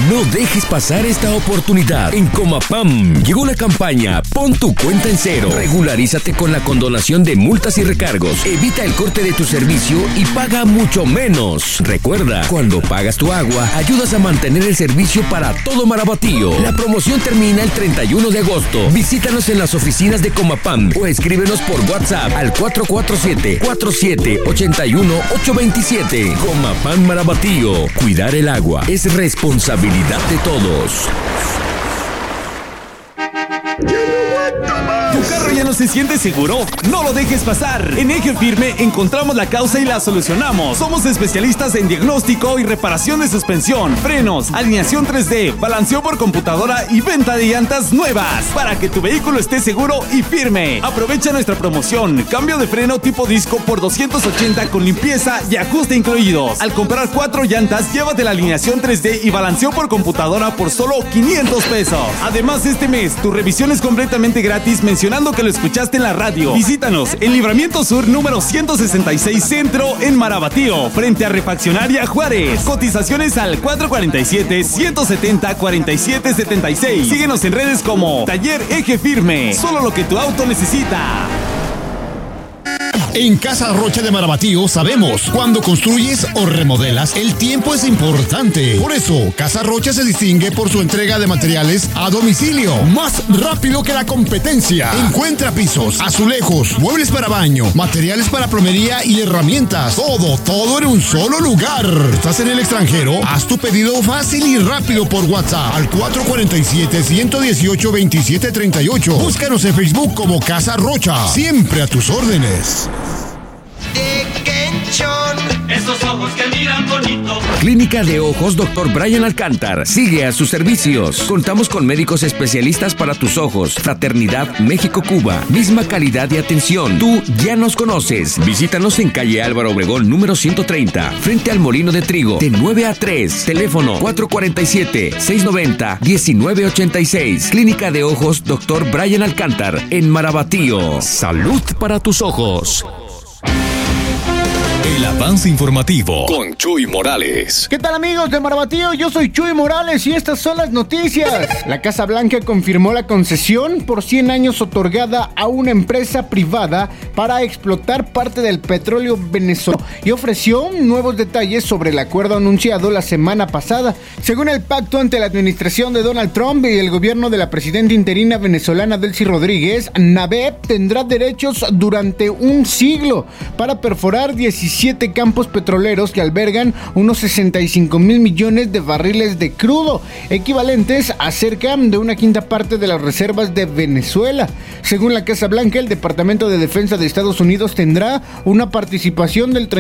No dejes pasar esta oportunidad. En Comapam llegó la campaña Pon tu cuenta en cero. Regularízate con la condonación de multas y recargos. Evita el corte de tu servicio y paga mucho menos. Recuerda, cuando pagas tu agua, ayudas a mantener el servicio para todo Marabatío. La promoción termina el 31 de agosto. Visítanos en las oficinas de Comapam o escríbenos por WhatsApp al 447-4781-827. Comapam Marabatío. Cuidar el agua es responsabilidad de todos. ¿Tu carro ya no se siente seguro? No lo dejes pasar. En Eje Firme encontramos la causa y la solucionamos. Somos especialistas en diagnóstico y reparación de suspensión, frenos, alineación 3D, balanceo por computadora y venta de llantas nuevas para que tu vehículo esté seguro y firme. Aprovecha nuestra promoción. Cambio de freno tipo disco por 280 con limpieza y ajuste incluidos. Al comprar 4 llantas, llévate la alineación 3D y balanceo por computadora por solo 500 pesos. Además, este mes tu revisión es completamente gratis mencionando que lo escuchaste en la radio. Visítanos en Libramiento Sur número 166 Centro en Marabatío, frente a Refaccionaria Juárez. Cotizaciones al 447-170-4776. Síguenos en redes como Taller Eje Firme. Solo lo que tu auto necesita. En Casa Rocha de Marabatío sabemos, cuando construyes o remodelas, el tiempo es importante. Por eso, Casa Rocha se distingue por su entrega de materiales a domicilio, más rápido que la competencia. Encuentra pisos, azulejos, muebles para baño, materiales para plomería y herramientas. Todo en un solo lugar. ¿Estás en el extranjero? Haz tu pedido fácil y rápido por WhatsApp al 447-118-2738. Búscanos en Facebook como Casa Rocha. Siempre a tus órdenes. Esos ojos que miran bonito. Clínica de Ojos Dr. Brian Alcántar. Sigue a sus servicios. Contamos con médicos especialistas para tus ojos. Fraternidad México-Cuba. Misma calidad de atención. Tú ya nos conoces. Visítanos en calle Álvaro Obregón número 130, frente al Molino de Trigo, de 9 a 3. Teléfono 447-690-1986. Clínica de Ojos Dr. Brian Alcántar en Marabatío. Salud para tus ojos. El avance informativo con Chuy Morales. ¿Qué tal, amigos de Marabatío? Yo soy Chuy Morales y estas son las noticias. La Casa Blanca confirmó la concesión por 100 años otorgada a una empresa privada para explotar parte del petróleo venezolano y ofreció nuevos detalles sobre el acuerdo anunciado la semana pasada. Según el pacto ante la administración de Donald Trump y el gobierno de la presidenta interina venezolana Delcy Rodríguez, NABEP tendrá derechos durante un siglo para perforar 17 campos petroleros que albergan unos 65,000 millones de barriles de crudo, equivalentes a cerca de una quinta parte de las reservas de Venezuela. Según la Casa Blanca, el Departamento de Defensa de Estados Unidos tendrá una participación del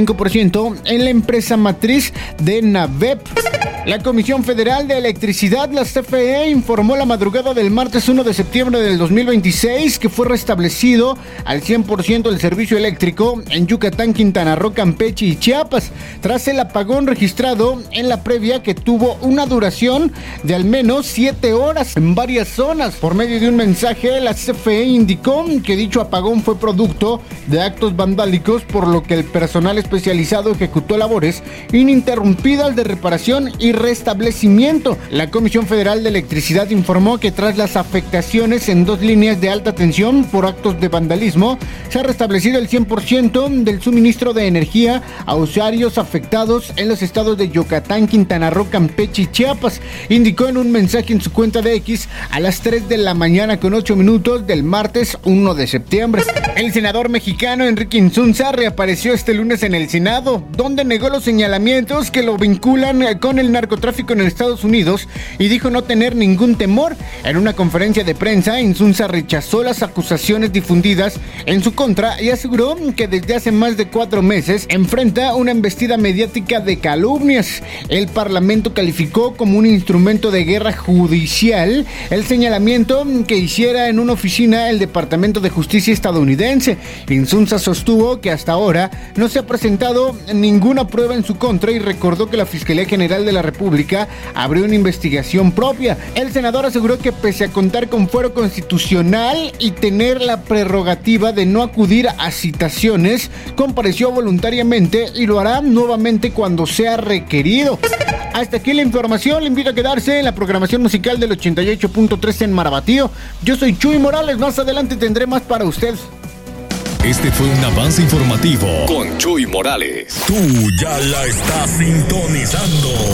35% en la empresa matriz de NABEP. La Comisión Federal de Electricidad, la CFE, informó la madrugada del martes 1 de septiembre del 2026 que fue restablecido al 100% el servicio eléctrico en Yucatán, Quintana Roo, Campeche y Chiapas, tras el apagón registrado en la previa que tuvo una duración de al menos 7 horas en varias zonas. Por medio de un mensaje, la CFE indicó que dicho apagón fue producto de actos vandálicos, por lo que el personal especializado ejecutó labores ininterrumpidas de reparación y restablecimiento. La Comisión Federal de Electricidad informó que tras las afectaciones en 2 líneas de alta tensión por actos de vandalismo, se ha restablecido el 100% del suministro de energía a usuarios afectados en los estados de Yucatán, Quintana Roo, Campeche y Chiapas, indicó en un mensaje en su cuenta de X a las 3 de la mañana con 8 minutos del martes 1 de septiembre. El senador mexicano Enrique Insunza reapareció este lunes en el Senado, donde negó los señalamientos que lo vinculan con el narcotráfico en Estados Unidos y dijo no tener ningún temor. En una conferencia de prensa, Insunza rechazó las acusaciones difundidas en su contra y aseguró que desde hace más de 4 meses enfrenta una embestida mediática de calumnias. El Parlamento calificó como un instrumento de guerra judicial el señalamiento que hiciera en una oficina el Departamento de Justicia estadounidense. Insunza sostuvo que hasta ahora no se ha presentado ninguna prueba en su contra y recordó que la Fiscalía General de la República abrió una investigación propia. El senador aseguró que pese a contar con fuero constitucional y tener la prerrogativa de no acudir a citaciones, compareció voluntariamente y lo hará nuevamente cuando sea requerido. Hasta aquí la información. Le invito a quedarse en la programación musical del 88.3 en Marabatío. Yo soy Chuy Morales. Más adelante tendré más para usted. Este fue un avance informativo con Chuy Morales. Tú ya la estás sintonizando.